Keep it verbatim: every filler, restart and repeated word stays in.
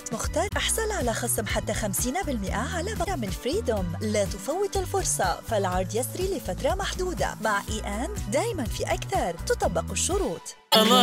خيارات مختلفة. احصل على خصم حتى خمسين بالمئة على بقية من فريدوم. لا تفوت الفرصة، فالعرض يسري لفترة محدودة. مع إي أند دايما في أكثر، تطبق الشروط.